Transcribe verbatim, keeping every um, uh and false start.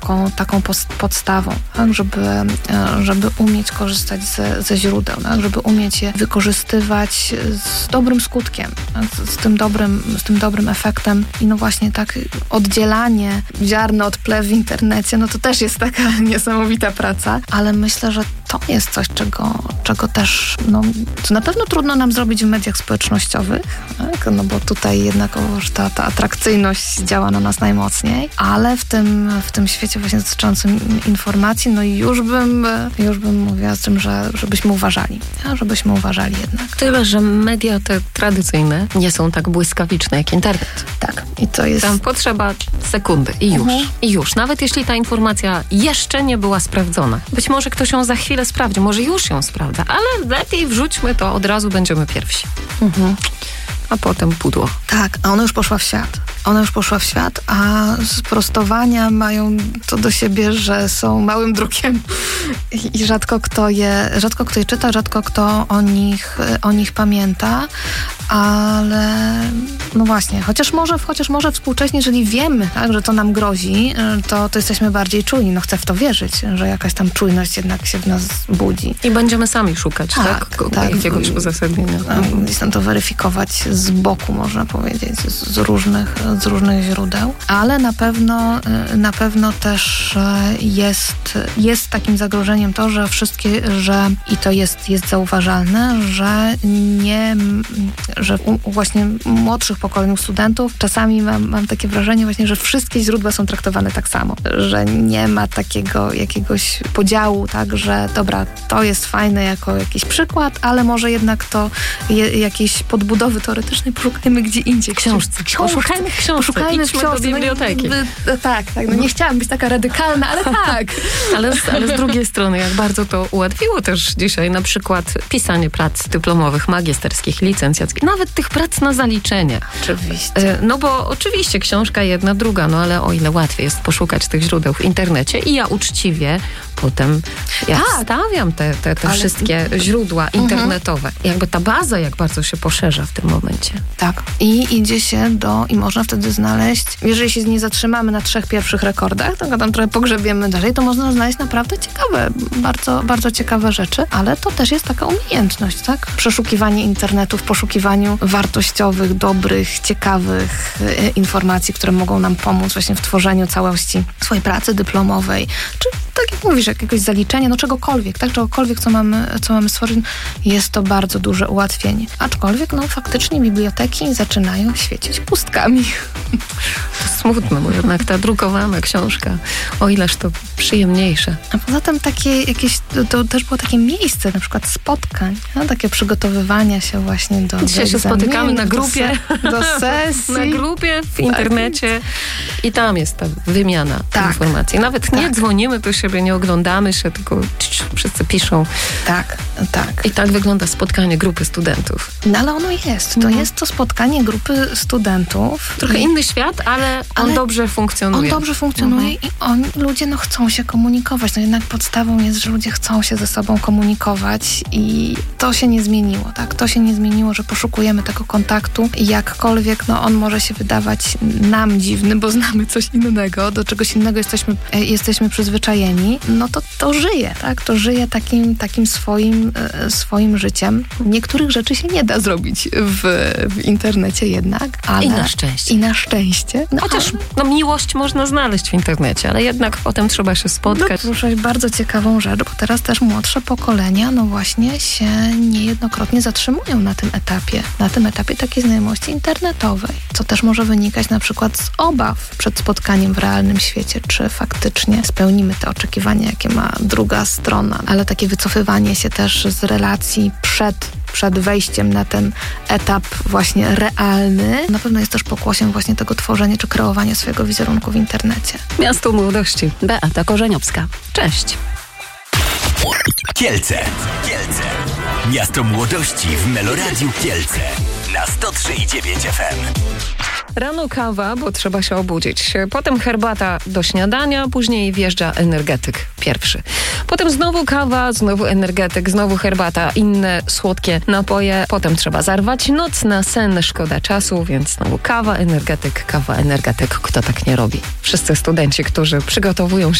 taką, taką podstawą, tak? żeby, żeby umieć korzystać ze, ze źródeł, tak? Żeby umieć je wykorzystywać z dobrym skutkiem, tak? z, z, tym dobrym, z tym dobrym efektem. I no właśnie tak oddzielanie ziarna od plew w internecie, no to też jest taka niesamowita praca, ale myślę, że to jest coś, czego, czego też, no, co na pewno trudno nam zrobić w mediach społecznościowych, tak? No bo tutaj jednakowoż ta, ta atrakcyjność działa na nas najmocniej, ale w tym, w tym świecie właśnie dotyczącym informacji, no i już bym, już bym mówiła z tym, że żebyśmy uważali, ja? żebyśmy uważali jednak. Tyle, że media te tradycyjne nie są tak błyskawiczne jak internet. Tak. I to jest... Tam potrzeba sekundy i już. Mhm. I już. Nawet jeśli ta informacja jeszcze nie była sprawdzona. Być może ktoś ją za chwilę sprawdzi, może już ją sprawdza, ale lepiej wrzućmy to, od razu będziemy pierwsi. Mhm. A potem pudło. Tak, a ona już poszła w świat. Ona już poszła w świat, a sprostowania mają to do siebie, że są małym drukiem i, i rzadko kto je, rzadko kto je czyta, rzadko kto o nich, o nich pamięta, ale no właśnie, chociaż może, chociaż może współcześnie, jeżeli wiemy, tak, że to nam grozi, to, to jesteśmy bardziej czujni. No chcę w to wierzyć, że jakaś tam czujność jednak się w nas budzi. I będziemy sami szukać, tak? tak, tak jakiegoś uzasadnienia. Gdzieś tam to weryfikować z boku, można powiedzieć, z, z, różnych, z różnych źródeł, ale na pewno, na pewno też jest, jest takim zagrożeniem to, że wszystkie, że i to jest, jest zauważalne, że nie, że u właśnie młodszych pokoleniów studentów czasami mam, mam takie wrażenie właśnie, że wszystkie źródła są traktowane tak samo, że nie ma takiego jakiegoś podziału, tak, że dobra, to jest fajne jako jakiś przykład, ale może jednak to je, jakiejś podbudowy teoretycznej poszukajmy gdzie indziej. Książce. Książce. Poszukajmy w książce. Poszukajmy w książce. Do biblioteki. No, no, tak, tak. No nie chciałam być taka radykalna, ale tak. ale, z, ale z drugiej strony, jak bardzo to ułatwiło też dzisiaj na przykład pisanie prac dyplomowych, magisterskich, licencjackich, nawet tych prac na zaliczenie. Oczywiście. No bo oczywiście książka jedna, druga, no ale o ile łatwiej jest poszukać tych źródeł w internecie i ja uczciwie potem ja tak. wstawiam te, te, te ale... wszystkie źródła internetowe. Mhm. Jakby ta baza jak bardzo się poszerza w tym momencie. Tak. I idzie się do, i można wtedy znaleźć, jeżeli się nie zatrzymamy na trzech pierwszych rekordach, to tam trochę pogrzebiemy dalej, to można znaleźć naprawdę ciekawe, bardzo, bardzo ciekawe rzeczy, ale to też jest taka umiejętność, tak? Przeszukiwanie internetu w poszukiwaniu wartościowych, dobrych, ciekawych e, informacji, które mogą nam pomóc właśnie w tworzeniu całości swojej pracy dyplomowej, czy tak jak mówisz, jakiegoś zaliczenia, no czegokolwiek, tak? Czegokolwiek, co mamy, co mamy stworzyć, jest to bardzo duże ułatwienie. Aczkolwiek, no faktycznie biblioteki zaczynają świecić pustkami. To smutne, bo jednak ta drukowana książka, o ileż to przyjemniejsze. A poza tym takie jakieś, to, to też było takie miejsce, na przykład spotkań, no, takie przygotowywania się właśnie do Dzisiaj do się spotykamy na grupie. Do, se, do sesji. Na grupie, w internecie tak. I tam jest ta wymiana tak. informacji. Nawet tak. nie dzwonimy do siebie, nie oglądamy się, tylko wszyscy piszą. Tak, tak. I tak wygląda spotkanie grupy studentów. No ale ono jest. To no. jest to spotkanie grupy studentów. Trochę I... inny świat, ale on ale dobrze funkcjonuje. On dobrze funkcjonuje mhm. i on, ludzie no chcą się komunikować. No jednak podstawą jest, że ludzie chcą się ze sobą komunikować i to się nie zmieniło, tak? To się nie zmieniło, że poszukujemy tego kontaktu i jakkolwiek, no on może się wydawać nam dziwny, bo znamy coś innego, do czegoś innego jesteśmy, jesteśmy przyzwyczajeni, no to to żyje, tak? To żyje takim, takim swoim, swoim życiem. Niektórych rzeczy się nie da zrobić w, w internecie jednak, ale... I na szczęście. I na szczęście. No, Chociaż no, miłość można znaleźć w internecie, ale jednak potem trzeba się spotkać. No, poruszyłeś bardzo ciekawą rzecz, bo teraz też młodsze pokolenia, no właśnie się niejednokrotnie zatrzymują na tym etapie. Na tym etapie takiej znajomości internetowej. Co też może wynikać na przykład z obaw przed spotkaniem w realnym świecie, czy faktycznie spełnimy te oczekiwania, jakie ma druga strona. Ale takie wycofywanie się też z relacji przed przed wejściem na ten etap właśnie realny, na pewno jest też pokłosiem właśnie tego tworzenia czy kreowania swojego wizerunku w internecie. Miasto Młodości. Beata Korzeniowska. Cześć. Kielce. Kielce. Miasto Młodości w Meloradiu Kielce. Na sto trzy i dziewięć F M. Rano kawa, bo trzeba się obudzić. Potem herbata do śniadania, później wjeżdża energetyk pierwszy. Potem znowu kawa, znowu energetyk, znowu herbata, inne słodkie napoje. Potem trzeba zarwać noc na sen, szkoda czasu, więc znowu kawa, energetyk, kawa, energetyk. Kto tak nie robi? Wszyscy studenci, którzy przygotowują się